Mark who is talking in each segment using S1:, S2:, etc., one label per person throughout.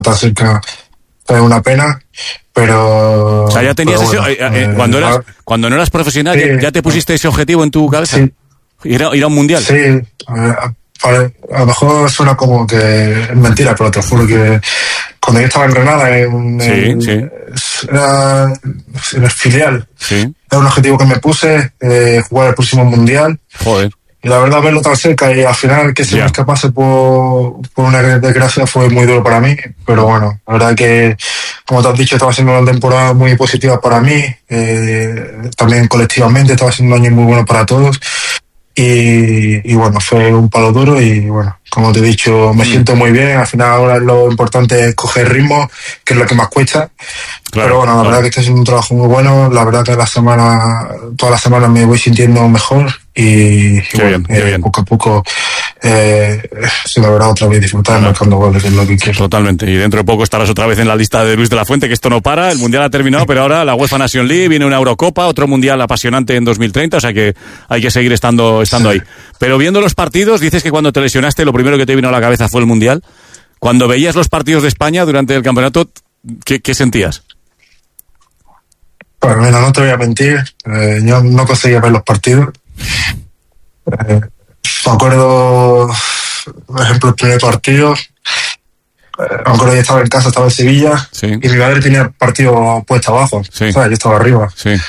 S1: tan cerca fue una pena, pero...
S2: O sea, ya tenías cuando no eras profesional, sí, ya te pusiste ese objetivo en tu cabeza.
S1: Sí.
S2: Ir a un mundial.
S1: Sí, a lo mejor suena como que es mentira, pero te juro que cuando yo estaba en Granada, era en el filial, era un objetivo que me puse, jugar el próximo mundial.
S2: Joder.
S1: Y la verdad, verlo tan cerca y al final que se me escapase por una desgracia fue muy duro para mí. Pero bueno, la verdad que, como te has dicho, estaba siendo una temporada muy positiva para mí. También colectivamente estaba siendo un año muy bueno para todos. Y bueno, fue un palo duro y bueno, como te he dicho, me siento muy bien. Al final ahora lo importante es coger ritmo, que es lo que más cuesta. Claro, pero bueno, la verdad que está siendo un trabajo muy bueno. La verdad que todas las semanas me voy sintiendo mejor y bueno, bien. Poco a poco se me verá otra vez disfrutar marcando goles, que es lo que quiero.
S2: Totalmente, y dentro de poco estarás otra vez en la lista de Luis de la Fuente, que esto no para, el Mundial ha terminado, pero ahora la UEFA Nation League, viene una Eurocopa, otro Mundial apasionante en 2030, o sea que hay que seguir estando ahí. Pero viendo los partidos, dices que cuando te lesionaste lo primero que te vino a la cabeza fue el Mundial. Cuando veías los partidos de España durante el campeonato, ¿qué sentías?
S1: Pues mira, no te voy a mentir, yo no conseguía ver los partidos. Me acuerdo, por ejemplo, el primer partido, me acuerdo que estaba en casa, estaba en Sevilla, y mi madre tenía el partido puesto abajo, o sea, yo estaba arriba.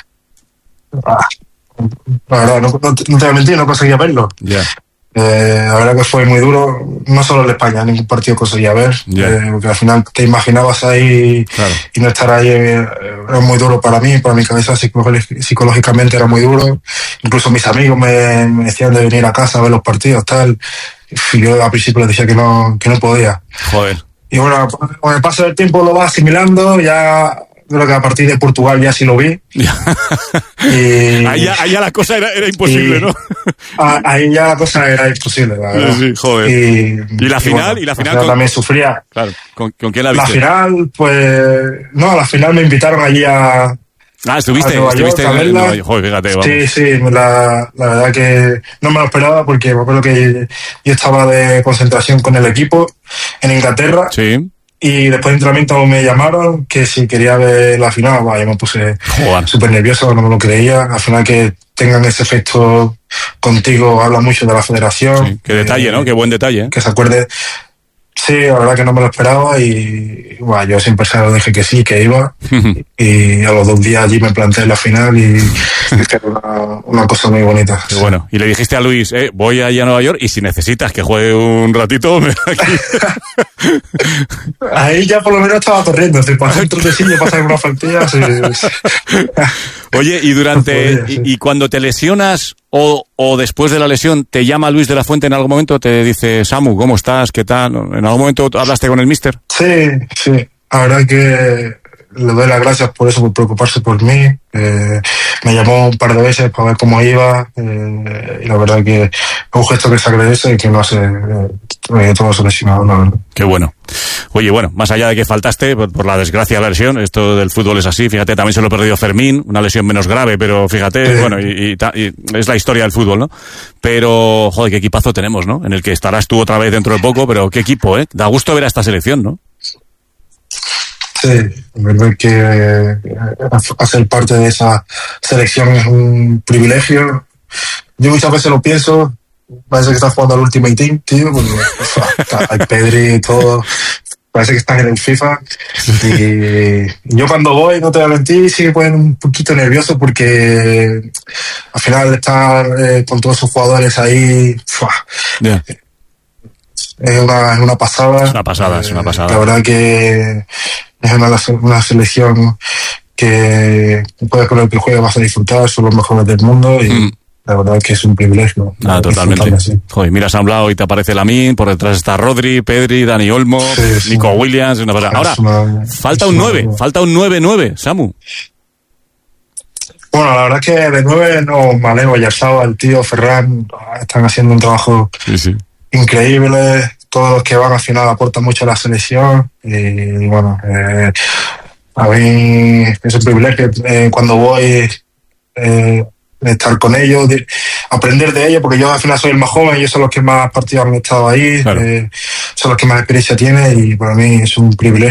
S1: La verdad, no te voy a mentir, no conseguía verlo. La verdad que fue muy duro, no solo en España, ningún partido conseguía ver, porque al final te imaginabas ahí y no estar ahí era muy duro para mí, para mi cabeza psicológicamente era muy duro. Incluso mis amigos me decían de venir a casa a ver los partidos, tal, y yo al principio les decía que no podía.
S2: Joder.
S1: Y bueno, con el paso del tiempo lo vas asimilando, ya... Creo que a partir de Portugal ya sí lo vi.
S2: Ahí ya la cosa era imposible, ¿no?
S1: Ahí ya la cosa era imposible, la verdad.
S2: Sí, joder. ¿Y la final?
S1: ¿Y la final también sufría.
S2: Claro. ¿Con quién la viste?
S1: La final, pues... No, a la final me invitaron allí a...
S2: estuviste en Nueva York. Joder, fíjate, vamos.
S1: Sí, la verdad que no me lo esperaba porque me acuerdo que yo estaba de concentración con el equipo en Inglaterra.
S2: Sí.
S1: Y después de entrenamiento me llamaron que si quería ver la final, yo me puse súper nervioso, no me lo creía. Al final que tengan ese efecto contigo habla mucho de la federación.
S2: Sí, qué detalle, ¿no? Qué buen detalle.
S1: Que se acuerde. Sí, la verdad que no me lo esperaba y yo siempre se lo dije que sí, que iba. Y a los 2 días allí me planté en la final y era una cosa muy bonita.
S2: Qué bueno. Y le dijiste a Luis, voy allá a Nueva York y si necesitas que juegue un ratito, me aquí.
S1: Ahí ya por lo menos estaba corriendo. Si pasé un trotecillo, pasé alguna faltilla. Sí.
S2: Oye, y cuando te lesionas o después de la lesión, ¿te llama Luis de la Fuente en algún momento? ¿Te dice, Samu, ¿cómo estás? ¿Qué tal? ¿En algún momento hablaste con el míster?
S1: Sí. La verdad que le doy las gracias por eso, por preocuparse por mí. Me llamó un par de veces para ver cómo iba. Y la verdad que es un gesto que se agradece y que no hace todo solucionado, la verdad.
S2: Qué bueno. Oye, bueno, más allá de que faltaste por la desgracia de la lesión, esto del fútbol es así, fíjate, también se lo perdió Fermín, una lesión menos grave, pero fíjate, bueno, y es la historia del fútbol, ¿no? Pero, joder, qué equipazo tenemos, ¿no? En el que estarás tú otra vez dentro de poco, pero qué equipo, ¿eh? Da gusto ver a esta selección, ¿no?
S1: Sí, la verdad que hacer parte de esa selección es un privilegio. Yo muchas veces lo pienso, parece que estás jugando al Ultimate Team, tío, hay Pedri y todo, parece que estás en el FIFA. Y yo cuando voy, no te voy a mentir, sí me ponen un poquito nervioso porque al final estar con todos esos jugadores ahí, es una pasada.
S2: Es una pasada.
S1: La verdad que es una selección que puedes con el que juegas vas a disfrutar, son los mejores del mundo y la verdad que es un privilegio.
S2: Totalmente. Joder, miras a un lado y te aparece Lamine, por detrás está Rodri, Pedri, Dani Olmo, Nico Williams, una pasada. Ahora, falta un 9-9, Samu.
S1: Bueno, la verdad es que de 9 no Maleo, Yarzaba, el tío Ferran están haciendo un trabajo increíble. Todos los que van al final aportan mucho a la selección y bueno, a mí es un privilegio cuando voy estar con ellos, aprender de ellos, porque yo al final soy el más joven, ellos son los que más partidos han estado ahí, claro. Son los que más experiencia tienen y para mí es un privilegio.